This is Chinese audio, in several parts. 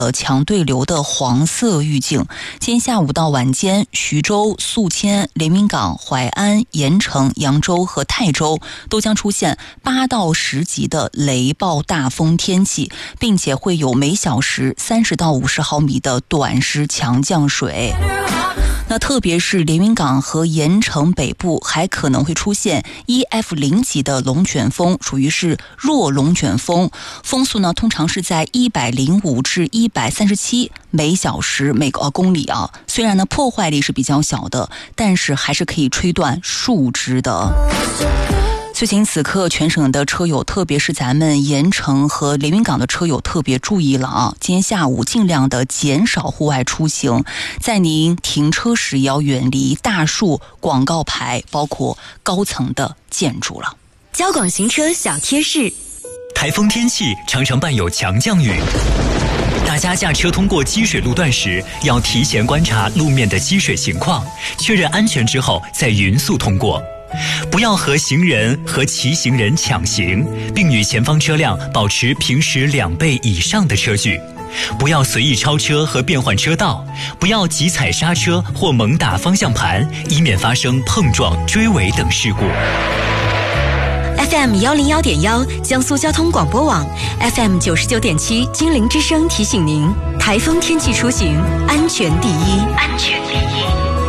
强对流的黄色预警。今天下午到晚间，徐州、宿迁、连云港、淮安、盐城、扬州和泰州都将出现8到10级的雷暴大风天气，并且会有每小时30到50毫米的短时强降水。那特别是连云港和盐城北部还可能会出现1F0级的龙卷风，属于是弱龙卷风，风速呢通常是在105至137每小时每个公里啊。虽然呢破坏力是比较小的，但是还是可以吹断树枝的。所以请此刻全省的车友，特别是咱们盐城和连云港的车友特别注意了啊！今天下午尽量的减少户外出行，在您停车时也要远离大树、广告牌，包括高层的建筑了。 交广行车小贴士： 台风天气常常伴有强降雨，大家驾车通过积水路段时，要提前观察路面的积水情况，确认安全之后再匀速通过。不要和行人和骑行人抢行，并与前方车辆保持平时2倍以上的车距。不要随意超车和变换车道，不要急踩刹车或猛打方向盘，以免发生碰撞、追尾等事故。 FM 101.1江苏交通广播网 FM 99.7金陵之声提醒您：台风天气出行，安全第一，安全第一。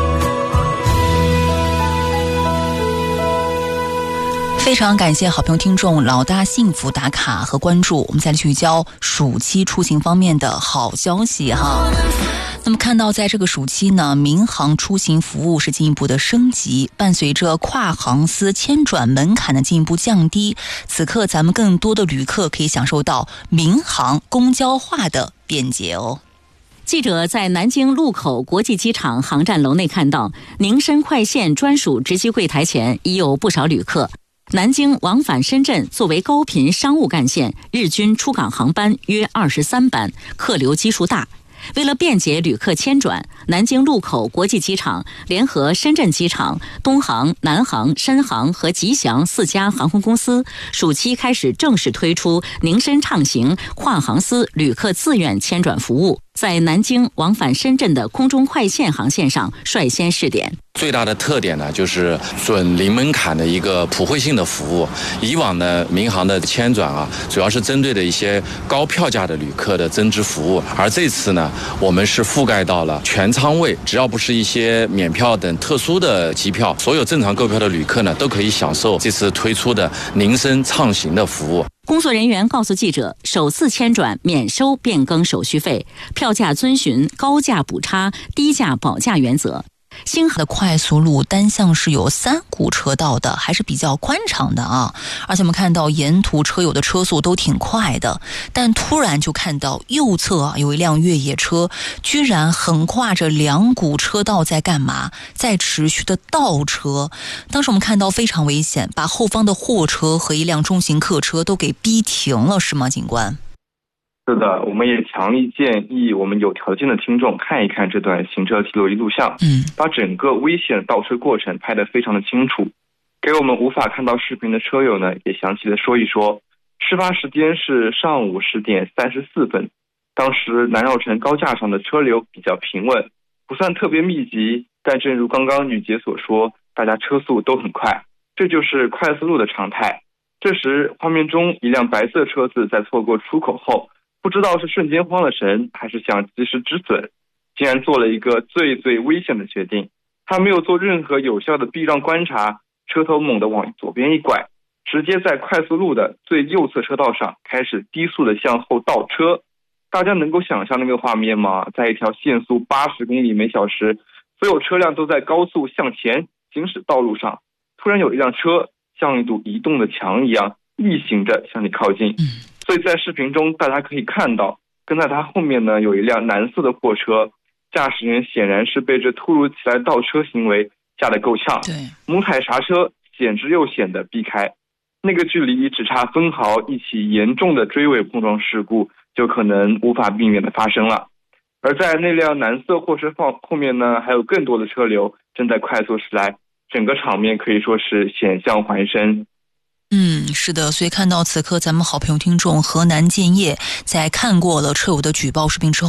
非常感谢好朋友听众老大幸福打卡和关注，我们再来聚焦暑期出行方面的好消息哈。那么看到在这个暑期呢，民航出行服务是进一步的升级，伴随着跨航司签转门槛的进一步降低，此刻咱们更多的旅客可以享受到民航公交化的便捷哦。 记者在南京禄口国际机场航站楼内看到，宁深快线专属值机柜台前已有不少旅客。南京往返深圳作为高频商务干线，日均出港航班约23班，客流基数大。为了便捷旅客迁转，南京禄口国际机场联合深圳机场、东航、南航、深航和吉祥4家航空公司，暑期开始正式推出宁深畅行跨航司旅客自愿迁转服务，在南京往返深圳的空中快线航线上率先试点。 最大的特点呢，就是准零门槛的一个普惠性的服务。以往呢，民航的迁转啊，主要是针对的一些高票价的旅客的增值服务，而这次呢，我们是覆盖到了全舱位，只要不是一些免票等特殊的机票，所有正常购票的旅客呢，都可以享受这次推出的宁深畅行的服务。 工作人员告诉记者，首次迁转免收变更手续费，票价遵循高价补差、低价保价原则。 新航的快速路单向是有3股车道的，还是比较宽敞的啊。而且我们看到沿途车友的车速都挺快的，但突然就看到右侧有一辆越野车，居然横跨着2股车道在干嘛？在持续的倒车。当时我们看到非常危险，把后方的货车和一辆中型客车都给逼停了，是吗，警官？ 是的，我们也强烈建议我们有条件的听众看一看这段行车记录仪录像，把整个危险的倒车过程拍得非常的清楚。给我们无法看到视频的车友呢，也详细的说一说。事发时间是上午10点34分，当时南绕城高架上的车流比较平稳，不算特别密集，但正如刚刚女杰所说，大家车速都很快，这就是快速路的常态。这时画面中一辆白色车子在错过出口后，不知道是瞬间慌了神，还是想及时止损，竟然做了一个最危险的决定。他没有做任何有效的避让观察，车头猛地往左边一拐，直接在快速路的最右侧车道上开始低速的向后倒车。大家能够想象那个画面吗？在一条限速80公里每小时，所有车辆都在高速向前行驶道路上，突然有一辆车像一堵移动的墙一样逆行着向你靠近。所以在视频中大家可以看到，跟在他后面呢有一辆蓝色的货车，驾驶员显然是被这突如其来倒车行为吓得够呛，猛踩刹车，险之又险的避开。那个距离只差分毫，一起严重的追尾碰撞事故就可能无法避免的发生了。而在那辆蓝色货车后面呢，还有更多的车流正在快速驶来，整个场面可以说是险象环生。 是的，所以看到此刻咱们好朋友听众河南建业在看过了车友的举报视频之后，